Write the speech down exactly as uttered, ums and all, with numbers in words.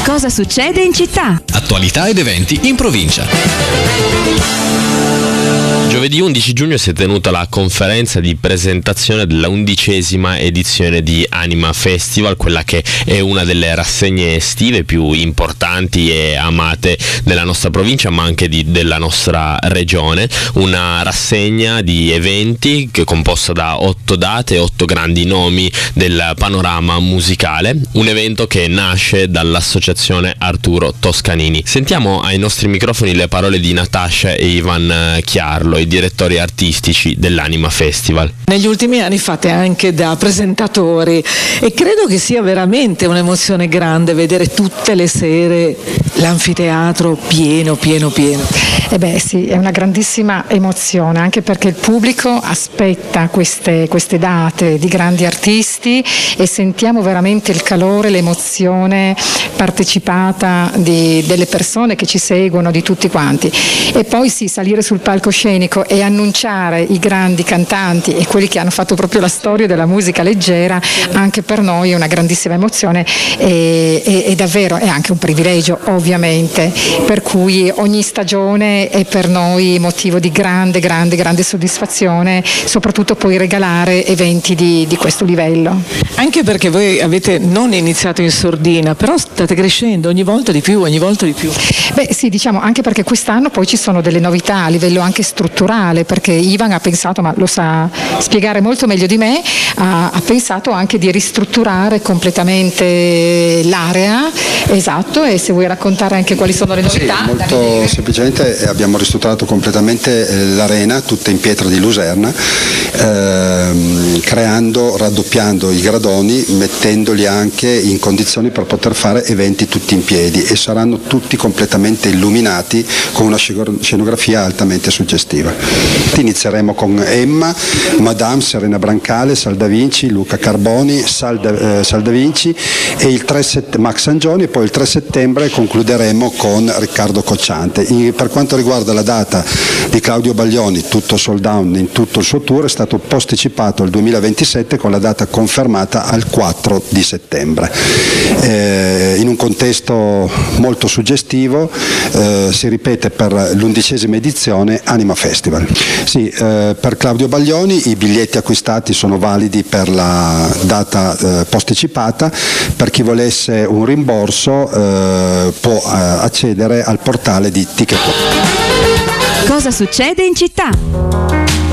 Cosa succede in città? Attualità ed eventi in provincia. Giovedì undici giugno si è tenuta la conferenza di presentazione della undicesima edizione di Anima Festival, quella che è una delle rassegne estive più importanti e amate della nostra provincia, ma anche di, della nostra regione. Una rassegna di eventi che è composta da otto date, otto grandi nomi del panorama musicale, un evento che nasce dall'associazione Arturo Toscanini. Sentiamo ai nostri microfoni le parole di Natascia e Ivan Chiarlo, i direttori artistici dell'Anima Festival. Negli ultimi anni fate anche da presentatori e credo che sia veramente un'emozione grande vedere tutte le sere l'anfiteatro pieno, pieno, pieno. Eh beh sì, è una grandissima emozione, anche perché il pubblico aspetta queste, queste date di grandi artisti e sentiamo veramente il calore, l'emozione partecipata di, delle persone che ci seguono, di tutti quanti. E poi sì, salire sul palcoscenico e annunciare i grandi cantanti e quelli che hanno fatto proprio la storia della musica leggera, anche per noi è una grandissima emozione e, e, e davvero è anche un privilegio, ovviamente, per cui ogni stagione è per noi motivo di grande, grande, grande soddisfazione, soprattutto poi regalare eventi di, di questo livello. Anche perché voi avete non iniziato in sordina, però state crescendo ogni volta di più, ogni volta di più. Beh sì, diciamo anche perché quest'anno poi ci sono delle novità a livello anche strutturale, perché Ivan ha pensato, ma lo sa spiegare molto meglio di me, ha, ha pensato anche di ristrutturare completamente l'area, esatto, e se vuoi raccontare anche quali sono le novità. Sì, molto semplicemente abbiamo ristrutturato completamente l'arena, tutta in pietra di Luserna, ehm, creando, raddoppiando i gradoni, mettendoli anche in condizioni per poter fare eventi tutti in piedi, e saranno tutti completamente illuminati con una scenografia altamente suggestiva. Inizieremo con Emma, Madame, Serena Brancale, Sal Da Vinci, Luca Carboni, Sal Da, eh, Sal Da Vinci e il tre set, Max Sangioni, e poi il tre settembre concluderemo con Riccardo Cocciante. In, per quanto riguarda la data di Claudio Baglioni, tutto sold out in tutto il suo tour, è stato posticipato al duemilaventisette con la data confermata al quattro di settembre. Eh, in un contesto molto suggestivo, eh, si ripete per l'undicesima edizione Anima Festival. Sì, eh, per Claudio Baglioni i biglietti acquistati sono validi per la data eh, posticipata. Per chi volesse un rimborso eh, può eh, accedere al portale di Ticket. Cosa succede in città?